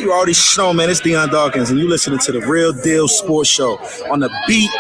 you already know, man, it's Deion Dawkins, and you listening to the Real Deal Sports Show on the Beat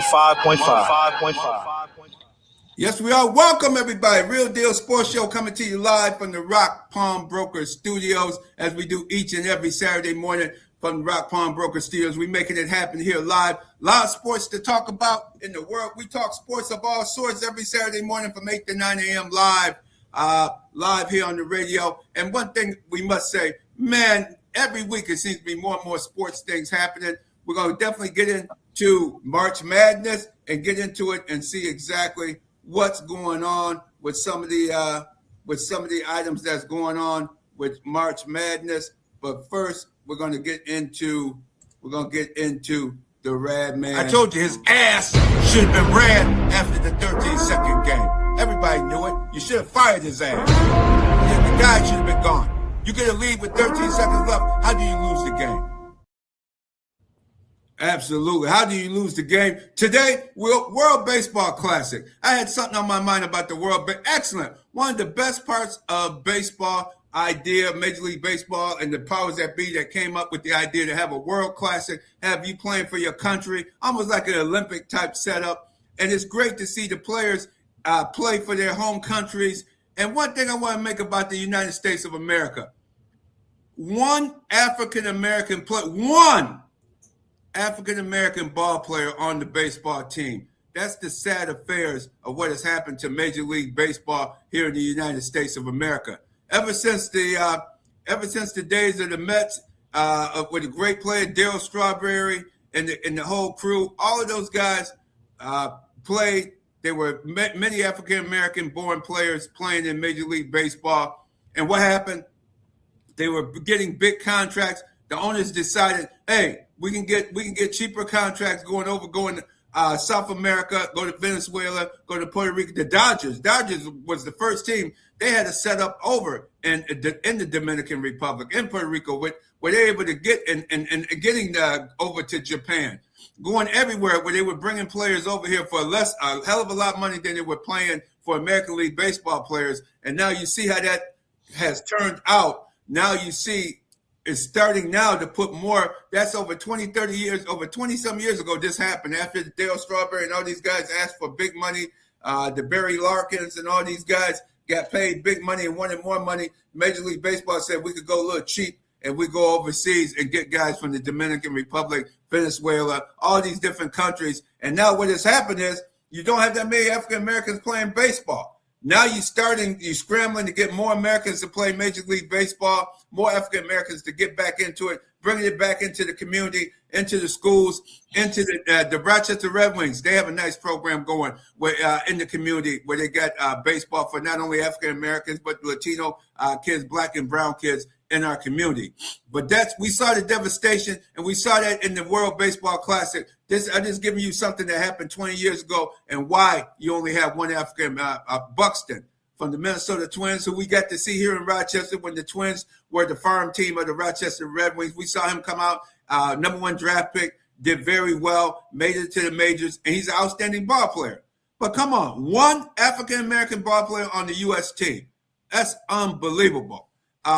105.5. Yes, we are. Welcome, everybody. Real Deal Sports Show coming to you live from the Rock Palm Brokers Studios, as we do each and every Saturday morning from the Rock Palm Brokers Studios. We're making it happen here live. A lot of sports to talk about in the world. We talk sports of all sorts every Saturday morning from 8 to 9 a.m. live here on the radio. And one thing we must say, man, every week it seems to be more and more sports things happening. We're going to definitely get into March Madness and get into it and see exactly what's going on with some of the items that's going on with March Madness. But first, we're going to get into the Rad Man. I told you his ass should have been ran after the 13-second game. Everybody knew it. You should have fired his ass. The guy should have been gone. You get a lead with 13 seconds left. How do you lose the game? Absolutely. How do you lose the game? Today, World Baseball Classic. I had something on my mind about the World. Excellent. One of the best parts of baseball idea, Major League Baseball, and the powers that be that came up with the idea to have a World Classic, have you playing for your country, almost like an Olympic type setup. And it's great to see the players play for their home countries. And one thing I want to make about the United States of America, one African-American ball player on the baseball team. That's the sad affairs of what has happened to Major League Baseball here in the United States of America. Ever since the days of the Mets, with a great player, Darryl Strawberry, and the whole crew, all of those guys played. There were many African-American born players playing in Major League Baseball. And what happened? They were getting big contracts. The owners decided, hey, we can get cheaper contracts going to South America, go to Venezuela, go to Puerto Rico. The Dodgers was the first team. They had to set up over in the Dominican Republic, in Puerto Rico, where they were able to get and getting over to Japan, going everywhere where they were bringing players over here for a hell of a lot of money than they were playing for American League Baseball players. And now you see how that has turned out. Now you see it's starting now to put more. That's over 20 some years ago this happened after Darryl Strawberry and all these guys asked for big money. The Barry Larkins and all these guys got paid big money and wanted more money. Major League Baseball said we could go a little cheap and we go overseas and get guys from the Dominican Republic, Venezuela, all these different countries. And now what has happened is you don't have that many African Americans playing baseball. Now you're scrambling to get more Americans to play Major League Baseball, more African Americans to get back into it, bringing it back into the community, into the schools, into the Rochester Red Wings. They have a nice program going in the community where they got baseball for not only African Americans, but Latino kids, black and brown kids in our community. But we saw the devastation, and we saw that in the World Baseball Classic. I just giving you something that happened 20 years ago and why you only have one African, Buxton from the Minnesota Twins, who we got to see here in Rochester when the Twins were the farm team of the Rochester Red Wings. We saw him come out, number one draft pick, did very well, made it to the majors, and he's an outstanding ball player. But come on, one African-American ball player on the U.S. team. That's unbelievable.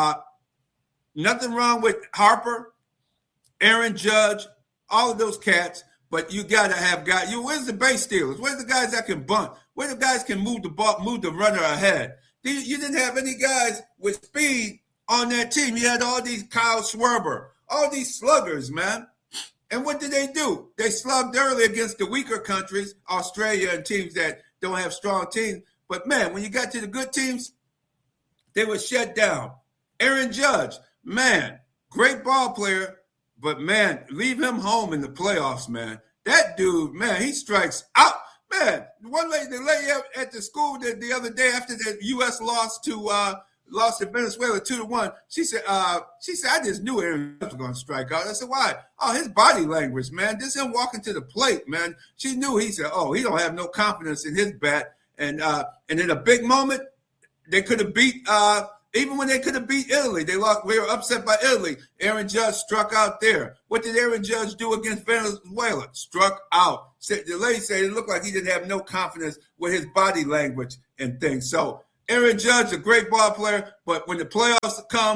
Nothing wrong with Harper, Aaron Judge, all of those cats, but you got to have guys. Where's the base stealers? Where's the guys that can bunt? Where the guys can move the ball, move the runner ahead? You didn't have any guys with speed on that team. You had all these Kyle Schwarber, all these sluggers, man. And what did they do? They slugged early against the weaker countries, Australia and teams that don't have strong teams. But, man, when you got to the good teams, they were shut down. Aaron Judge, man, great ball player, but, man, leave him home in the playoffs, man. That dude, man, he strikes out. Man, the lady at the school the other day after the U.S. lost to Venezuela 2-1, she said, I just knew Aaron was going to strike out. I said, why? Oh, his body language, man. Just him walking to the plate, man. She knew. He said, oh, he don't have no confidence in his bat. And in a big moment, they could have beat even when they could have beat Italy. They lost. We were upset by Italy. Aaron Judge struck out there. What did Aaron Judge do against Venezuela? Struck out. The lady said it looked like he didn't have no confidence with his body language and things. So Aaron Judge, a great ball player, but when the playoffs come,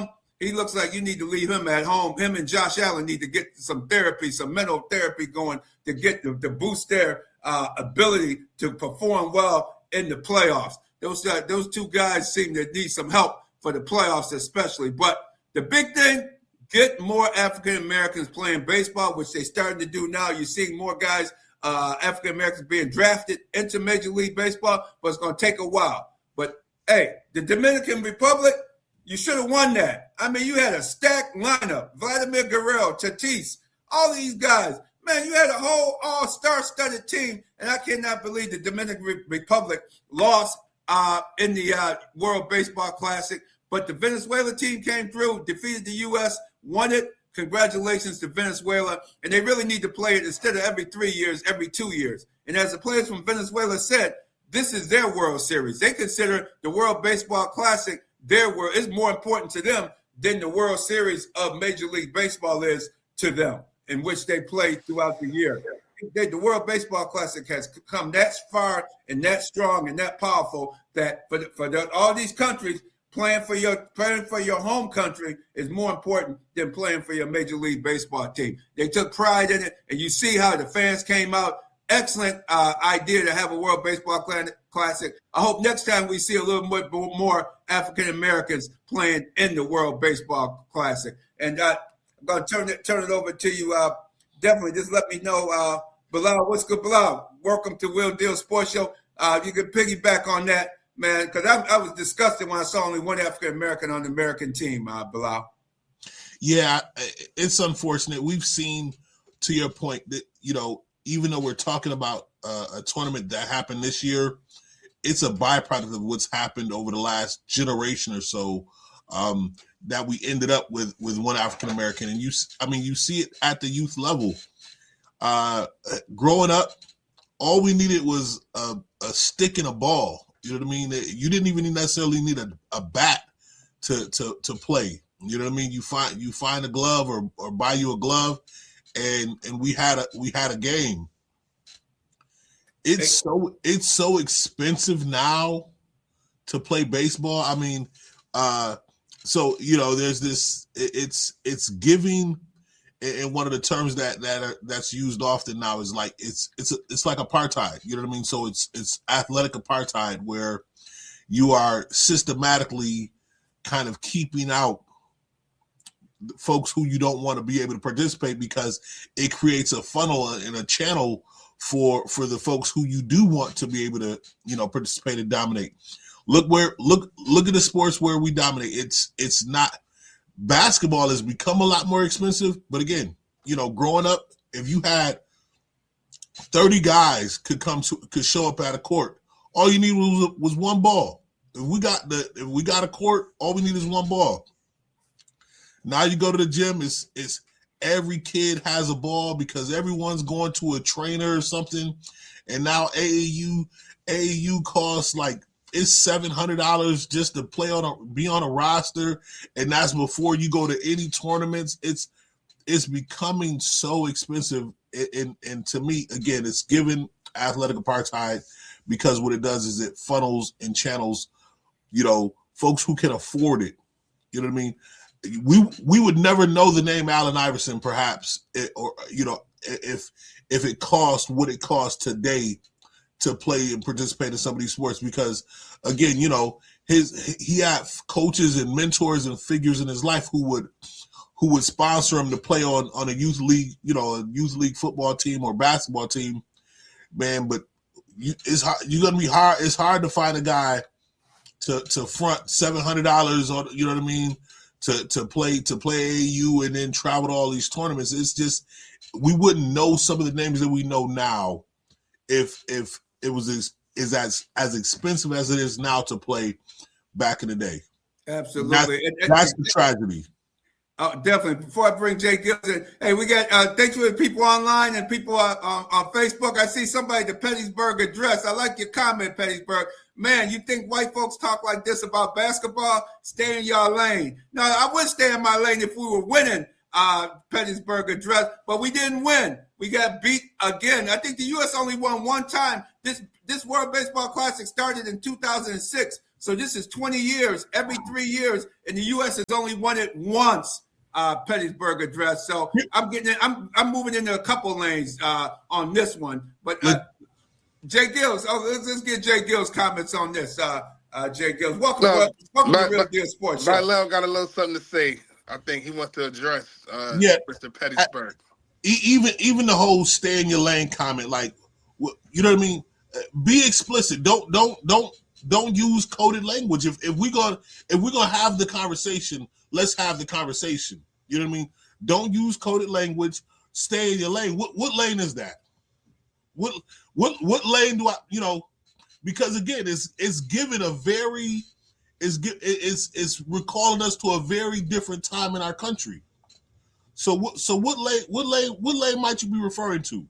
he looks like you need to leave him at home. Him and Josh Allen need to get some therapy, some mental therapy going to get to boost their ability to perform well in the playoffs. Those two guys seem to need some help for the playoffs especially. But the big thing, get more African Americans playing baseball, which they're starting to do now. You're seeing more guys, African Americans being drafted into Major League Baseball, but it's going to take a while. But, hey, the Dominican Republic, you should have won that. I mean, you had a stacked lineup. Vladimir Guerrero, Tatis, all these guys. Man, you had a whole all-star studded team, and I cannot believe the Dominican Republic lost in the World Baseball Classic. But the Venezuela team came through, defeated the U.S., won it. Congratulations to Venezuela. And they really need to play it instead of every 3 years, every 2 years. And as the players from Venezuela said, this is their World Series. They consider the World Baseball Classic is more important to them than the World Series of Major League Baseball is to them, in which they play throughout the year. The World Baseball Classic has come that far and that strong and that powerful that for all these countries, playing for your home country is more important than playing for your Major League Baseball team. They took pride in it, and you see how the fans came out. Excellent idea to have a World Baseball Classic. I hope next time we see a little bit more African Americans playing in the World Baseball Classic. And I'm going to turn it over to you. Definitely, just let me know, Bilal. What's good, Bilal? Welcome to Real Deal Sports Show. You can piggyback on that, man, because I was disgusted when I saw only one African American on the American team, Bilal. Yeah, it's unfortunate. We've seen, to your point, that even though we're talking about a tournament that happened this year, it's a byproduct of what's happened over the last generation or so, that we ended up with one African American. And you see it at the youth level. Growing up, all we needed was a stick and a ball. You know what I mean? You didn't even necessarily need a bat to play. You know what I mean? You find a glove or buy you a glove, and we had a game. It's so expensive now to play baseball. I mean, there's this. It's giving, and one of the terms that's used often now is like it's like apartheid. You know what I mean? So it's athletic apartheid, where you are systematically kind of keeping out folks who you don't want to be able to participate, because it creates a funnel and a channel for the folks who you do want to be able to participate and dominate. Look at the sports where we dominate. It's not. Basketball has become a lot more expensive, but again, growing up, if you had 30 guys could show up at a court, all you need was one ball. If we got a court, all we need is one ball. Now you go to the gym, it's every kid has a ball because everyone's going to a trainer or something, and now AAU costs like it's $700 just to be on a roster, and that's before you go to any tournaments. It's becoming so expensive, and to me, again, it's given athletic apartheid, because what it does is it funnels and channels, folks who can afford it. You know what I mean? We would never know the name Allen Iverson, perhaps, if it cost what it costs today to play and participate in some of these sports, because again, he had coaches and mentors and figures in his life who would sponsor him to play on a youth league, a youth league football team or basketball team, man. But it's hard to find a guy to front $700 on, you know what I mean, to play AAU and then travel to all these tournaments. It's just, we wouldn't know some of the names that we know now if it was as expensive as it is now to play back in the day. Absolutely. That's the tragedy. Definitely. Before I bring Jay Gills in, hey, we got thanks for the people online and people on Facebook. I see somebody, the Pettysburg Address. I like your comment, Pettysburg. Man, you think white folks talk like this about basketball? Stay in your lane. No, I would stay in my lane if we were winning, Pettysburg Address, but we didn't win. We got beat again. I think the U.S. only won one time. This World Baseball Classic started in 2006. So this is 20 years. Every 3 years, and the U.S. has only won it once. Petersburg Address. So I'm moving into a couple lanes on this one. But Jay Gills, let's get Jay Gills' comments on this. Jay Gills, welcome to Real Deal Sports Show. Lel got a little something to say. I think he wants to address Mr. Petersburg. Even the whole stay in your lane comment, like, you know what I mean? Be explicit. Don't use coded language. If we're gonna have the conversation, let's have the conversation. You know what I mean? Don't use coded language. Stay in your lane. What lane is that? What lane do I? You know, because again, it's given a very, it's recalling us to a very different time in our country. So what lane might you be referring to?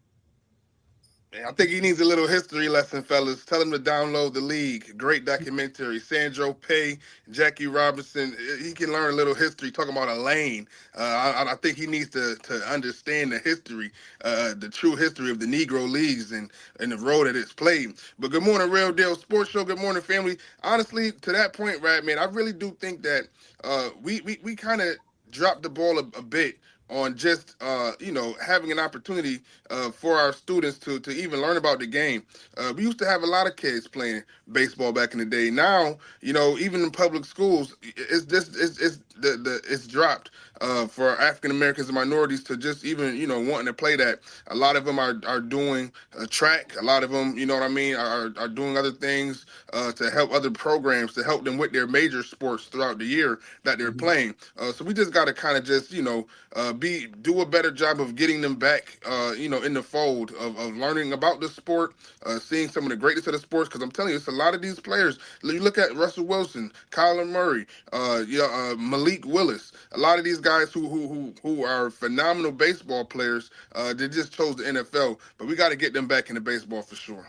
I think he needs a little history lesson, fellas. Tell him to download The League. Great documentary. Sandro Pay, Jackie Robinson. He can learn a little history, talking about a lane. I think he needs to understand the history, the true history of the Negro Leagues and the role that it's played. But good morning, Real Deal Sports Show. Good morning, family. Honestly, to that point, right, man, I really do think that we kind of dropped the ball a bit on just, having an opportunity for our students to even learn about the game. We used to have a lot of kids playing baseball back in the day. Now, even in public schools, it's dropped for African Americans and minorities to just even, wanting to play that. A lot of them are doing track. A lot of them, you know what I mean, are doing other things to help other programs to help them with their major sports throughout the year that they're playing. So we just got to kind of just, do a better job of getting them back, in the fold of learning about the sport, seeing some of the greatness of the sports. Because I'm telling you, it's a lot of these players. You look at Russell Wilson, Kyler Murray, Malik Willis. A lot of these guys who are phenomenal baseball players, they just chose the NFL. But we got to get them back into baseball for sure.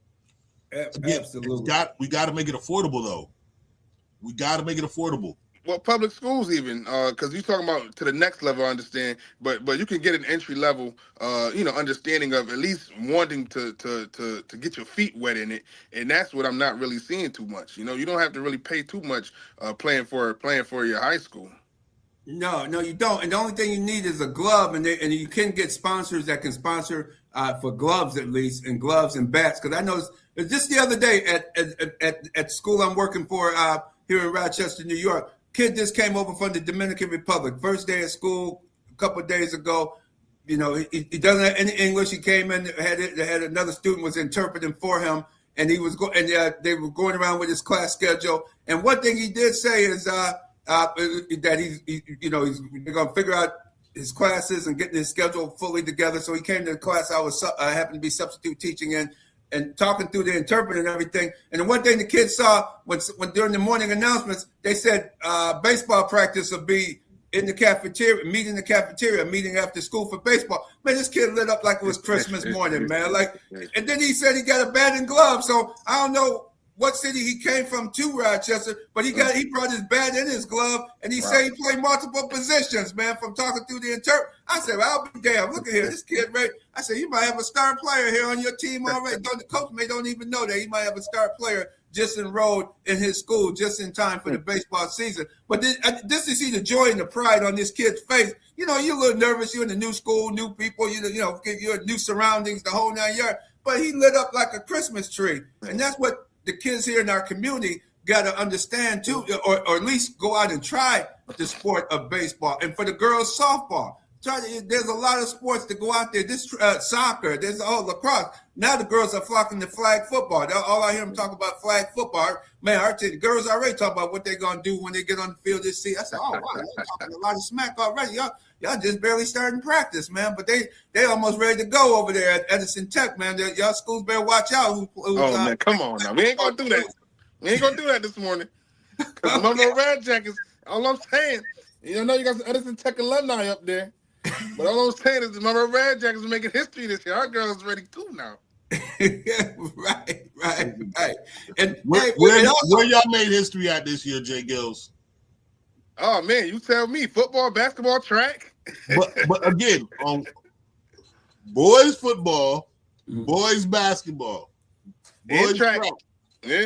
Absolutely. We got to make it affordable, though. We got to make it affordable. Well, public schools even, because you're talking about to the next level, I understand, but you can get an entry level, understanding of at least wanting to get your feet wet in it, and that's what I'm not really seeing too much. You don't have to really pay too much playing for your high school. No, you don't. And the only thing you need is a glove, and you can get sponsors that can sponsor for gloves at least, and gloves and bats. Because I know just the other day at school I'm working for here in Rochester, New York. Kid just came over from the Dominican Republic. First day of school a couple of days ago. He doesn't have any English. He came in, had another student was interpreting for him, and he was they were going around with his class schedule. And one thing he did say is that he's going to figure out his classes and getting his schedule fully together. So he came to the class I happened to be substitute teaching in, and talking through the interpreter and everything. And the one thing the kids saw when during the morning announcements, they said baseball practice will be in the cafeteria, meeting after school for baseball. Man, this kid lit up like it was Christmas morning, man. And then he said he got a bat and glove. So I don't know what city he came from to Rochester, but he brought his bat and his glove, and he said he played multiple positions, man, from talking through the interpreter. I said, well, I'll be damn. Look at here, this kid, right? I said, you might have a star player here on your team already. The coach don't even know that. He might have a star player just enrolled in his school just in time for the baseball season. But this to see the joy and the pride on this kid's face. You're a little nervous. You're in a new school, new people, you're in new surroundings, the whole 9 yards. But he lit up like a Christmas tree. And that's what the kids here in our community got to understand too, or at least go out and try the sport of baseball. And for the girls, softball. There's a lot of sports to go out there. This soccer, there's lacrosse. Now the girls are flocking to flag football. All I hear them talk about flag football. Man, the girls already talk about what they're gonna do when they get on the field this season. I said, oh wow, they're talking a lot of smack already. Y'all just barely starting practice, man. But they almost ready to go over there at Edison Tech, man. Y'all schools better watch out. Man, come on now. We ain't gonna do that. We ain't gonna do that this morning. Because no more Red Jackets. All I'm saying, you got some Edison Tech alumni up there. But all I'm saying is, my Red Jackets are making history this year. Our girls ready too now. right. And where y'all made history at this year, Jay Gills? Oh man, you tell me. Football, basketball, track. But again, on boys football, boys basketball, boys track. Yeah.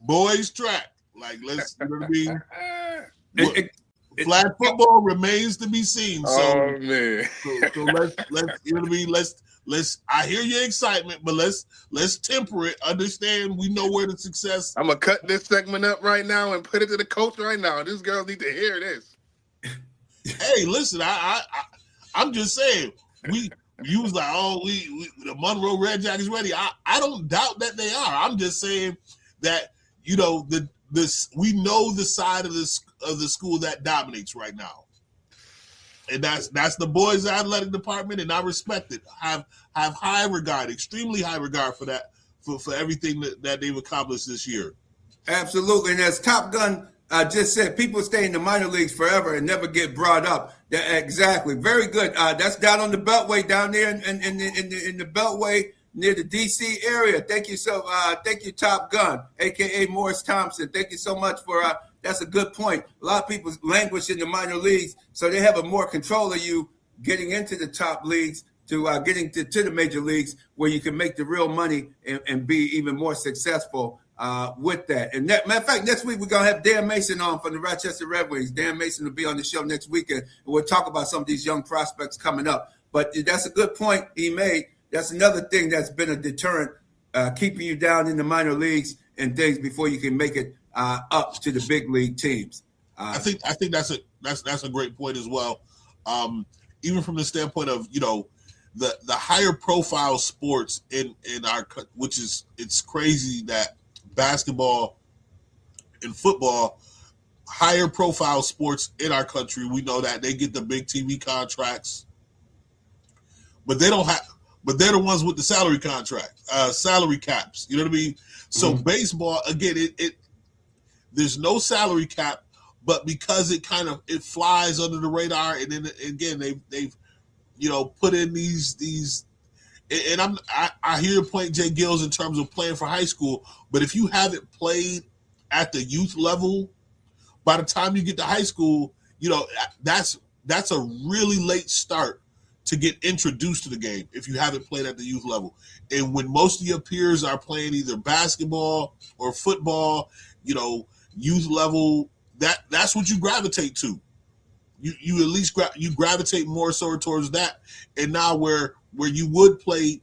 boys track. Like, let's, you know what I mean? Flag football remains to be seen. So, man. so let's you know what I mean? Let's I hear your excitement, but let's temper it. Understand we know where the success. I'm gonna cut this segment up right now and put it to the coach right now. These girls need to hear this. Hey, listen, I'm just saying you was like, oh, we the Monroe Red Jackets ready. I don't doubt that they are. I'm just saying that, you know, we know the side of the school that dominates right now, and that's the boys' athletic department, and I respect it. Have high regard, extremely high regard for that, for everything that they've accomplished this year. Absolutely, and as Top Gun just said, people stay in the minor leagues forever and never get brought up. Exactly, very good. That's down on the Beltway, down there in the Beltway near the D.C. area. Thank you thank you, Top Gun, a.k.a. Morris Thompson. Thank you so much for that's a good point. A lot of people languish in the minor leagues, so they have a more control of you getting into the top leagues to getting to the major leagues where you can make the real money and be even more successful with that. And matter of fact, next week we're going to have Dan Mason on from the Rochester Red Wings. Dan Mason will be on the show next weekend, and we'll talk about some of these young prospects coming up. But that's a good point he made. That's another thing that's been a deterrent, keeping you down in the minor leagues and things before you can make it up to the big league teams. I think that's a great point as well. Even from the standpoint of, you know, the higher profile sports in our, which is, it's crazy that basketball and football, higher profile sports in our country, we know that they get the big TV contracts, but they don't have. But they're the ones with the salary contract, salary caps. You know what I mean? So baseball, again, it there's no salary cap, but because it flies under the radar, and then again they've you know, put in these. And I hear your point, Jay Gills, in terms of playing for high school, but if you haven't played at the youth level, by the time you get to high school, you know, that's a really late start to get introduced to the game if you haven't played at the youth level. And when most of your peers are playing either basketball or football, you know, youth level, that's what you gravitate to. You at least gravitate more so towards that. And now where you would play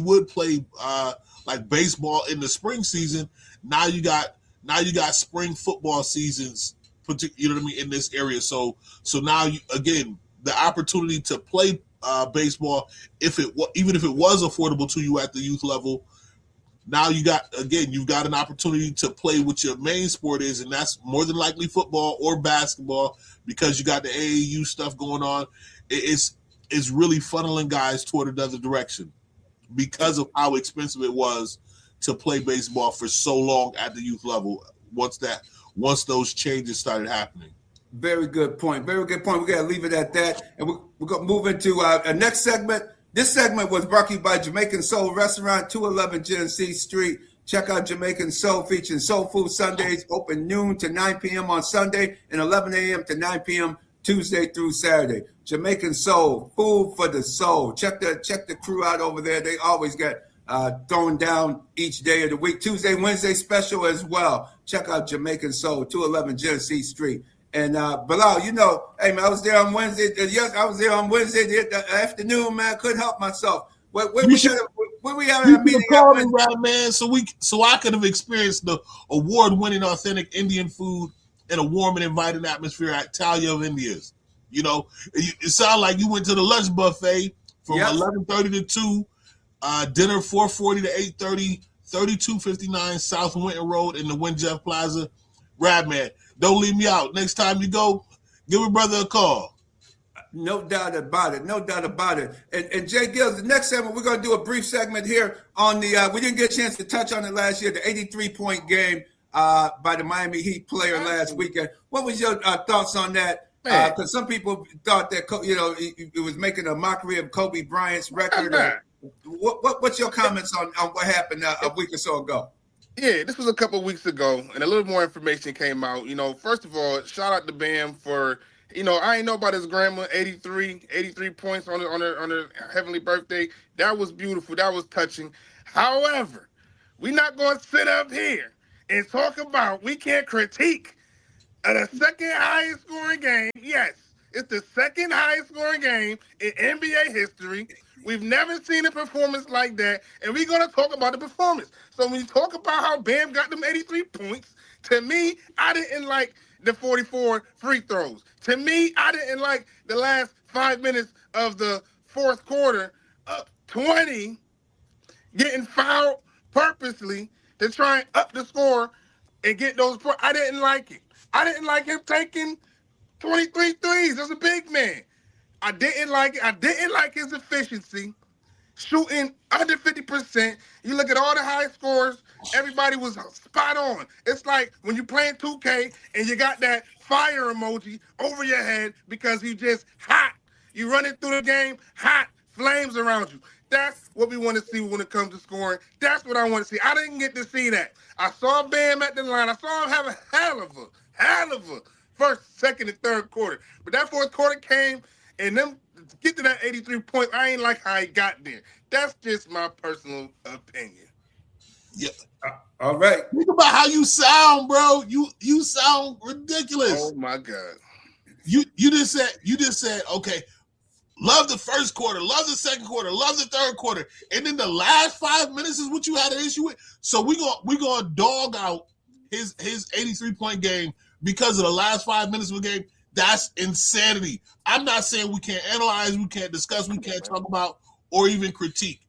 like baseball in the spring season, now you got spring football seasons, you know what I mean, in this area. So now again, the opportunity to play baseball, even if it was affordable to you at the youth level, now you've got an opportunity to play what your main sport is, and that's more than likely football or basketball, because you got the AAU stuff going on. It's really funneling guys toward another direction because of how expensive it was to play baseball for so long at the youth level. Once those changes started happening. Very good point. Very good point. We got to leave it at that. And we're going to move into our next segment. This segment was brought to you by Jamaican Soul Restaurant, 211 Genesee Street. Check out Jamaican Soul, featuring Soul Food Sundays, open noon to 9 p.m. on Sunday and 11 a.m. to 9 p.m. Tuesday through Saturday. Jamaican Soul, food for the soul. Check the crew out over there. They always get thrown down each day of the week. Tuesday, Wednesday special as well. Check out Jamaican Soul, 211 Genesee Street. And Bilal, you know, hey man, I was there on Wednesday. I was there on Wednesday the afternoon, man. Couldn't help myself. When we having a meeting, man, so I could have experienced the award-winning authentic Indian food in a warm and inviting atmosphere at Talia of India's. You know, it sounded like you went to the lunch buffet from 11:30 to 2, dinner 4:40 to 8:30, 3259 South Winton Road in the Winjeff Plaza. Rad man, don't leave me out. Next time you go, give your brother a call. No doubt about it. No doubt about it. And Jay Gills, the next segment, we're going to do a brief segment here on the we didn't get a chance to touch on it last year, the 83-point game by the Miami Heat player last weekend. What was your thoughts on that? Because some people thought that, you know, it was making a mockery of Kobe Bryant's record. What's your comments on what happened a week or so ago? Yeah, this was a couple of weeks ago, and a little more information came out. You know, first of all, shout out to Bam for, you know, I ain't know about his grandma, 83 points on her heavenly birthday. That was beautiful. That was touching. However, we're not going to sit up here and talk about we can't critique the second highest scoring game. Yes, it's the second highest scoring game in NBA history. We've never seen a performance like that, and we're going to talk about the performance. So when you talk about how Bam got them 83 points, to me, I didn't like the 44 free throws. To me, I didn't like the last 5 minutes of the fourth quarter, 20, getting fouled purposely to try and up the score and get those points. I didn't like it. I didn't like him taking 23 threes as a big man. I didn't like it. I didn't like his efficiency, shooting under 50%. You look at all the high scores, everybody was spot on. It's like when you're playing 2K and you got that fire emoji over your head because you just hot. You running through the game, hot, flames around you. That's what we want to see when it comes to scoring. That's what I want to see. I didn't get to see that. I saw Bam at the line. I saw him have a hell of a first, second, and third quarter. But that fourth quarter came, and them get to that 83 points, I ain't like how he got there. That's just my personal opinion. Yeah. All right. Think about how you sound, bro. You sound ridiculous. Oh my God. You just said, okay, love the first quarter, love the second quarter, love the third quarter, and then the last 5 minutes is what you had an issue with. So we gonna dog out his 83-point game because of the last 5 minutes of the game. That's insanity. I'm not saying we can't analyze, we can't discuss, we can't talk about, or even critique.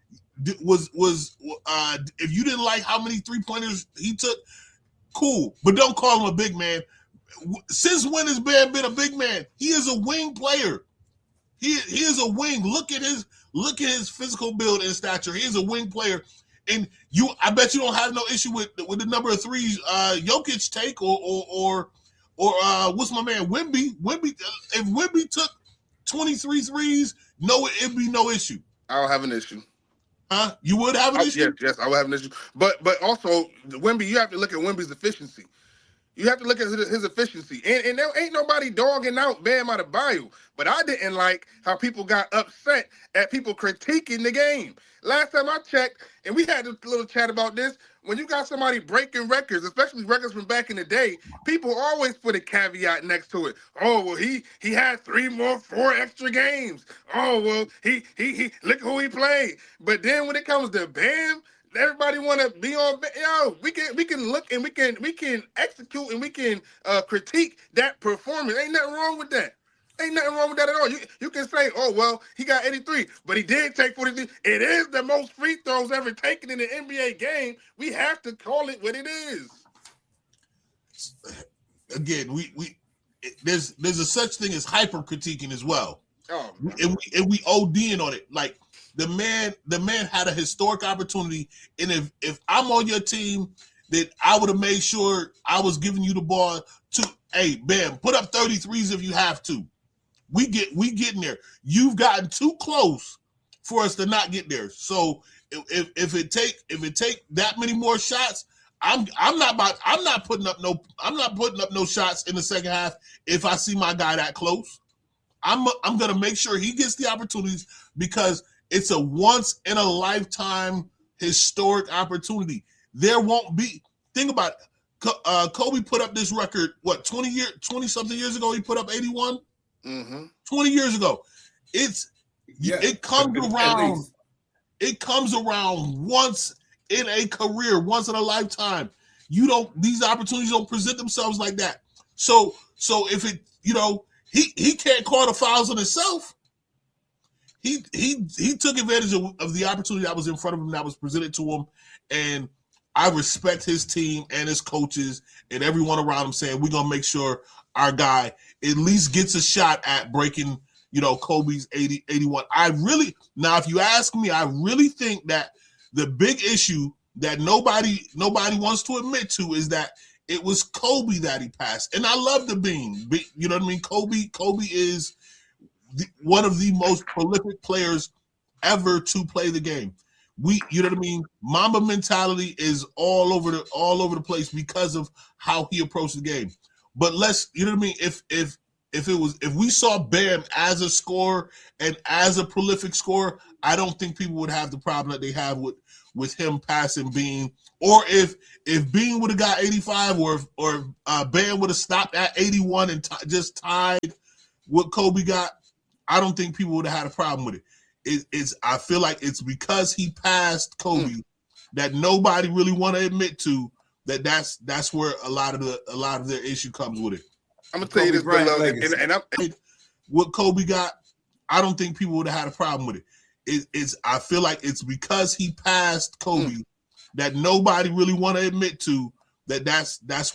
If you didn't like how many 3-pointers he took, cool, but don't call him a big man. Since when has Bam been a big man? He is a wing player. He is a wing. Look at his physical build and stature. He is a wing player, and I bet you don't have no issue with the number of threes Jokic take or what's my man Wemby? If Wemby took 23 threes, it'd be no issue. I don't have an issue. Huh? You would have an issue? Yes, I would have an issue. But also, Wemby, you have to look at Wemby's efficiency. You have to look at his efficiency. And there ain't nobody dogging out Bam Adebayo. But I didn't like how people got upset at people critiquing the game. Last time I checked, and we had a little chat about this, when you got somebody breaking records, especially records from back in the day, people always put a caveat next to it. Oh, well, he had 4 extra games. Oh, well, he look who he played. But then when it comes to Bam, everybody want to be on. We can look and we can execute and we can critique that performance. Ain't nothing wrong with that. Ain't nothing wrong with that at all. You can say, oh, well, he got 83, but he did take 43. It is the most free throws ever taken in an NBA game. We have to call it what it is. Again, there's a such thing as hyper critiquing as well. Oh, and we ODing on it. Like the man had a historic opportunity, and if I'm on your team, then I would have made sure I was giving you the ball to, hey, Bam, put up 33s if you have to. We getting there. You've gotten too close for us to not get there. So if it take that many more shots, I'm not putting up no shots in the second half if I see my guy that close. I'm gonna make sure he gets the opportunities because it's a once in a lifetime historic opportunity. There won't be. Think about it. Kobe put up this record. What 20 something years ago? He put up 81. Mm-hmm. 20 years ago. It comes around. It comes around once in a career, once in a lifetime. These opportunities don't present themselves like that. So if it, he can't call the fouls on himself. He took advantage of the opportunity that was in front of him, that was presented to him, and I respect his team and his coaches and everyone around him saying we're gonna make sure our guy at least gets a shot at breaking, Kobe's 81. Now, if you ask me, I really think that the big issue that nobody wants to admit to is that it was Kobe that he passed. And I love the beam. You know what I mean? Kobe is one of the most prolific players ever to play the game. You know what I mean? Mamba mentality is all over the place because of how he approached the game. But you know what I mean? if we saw Bam as a scorer and as a prolific scorer, I don't think people would have the problem that they have with him passing Bean. Or if Bean would have got 85, or Bam would have stopped at 81 and just tied what Kobe got, I don't think people would have had a problem with it. I feel like it's because he passed Kobe that nobody really want to admit to that's where a lot of their issue comes with it. I'm gonna tell you this, Bill, what Kobe got, I don't think people would have had a problem with it. I feel like it's because he passed Kobe that nobody really want to admit to that's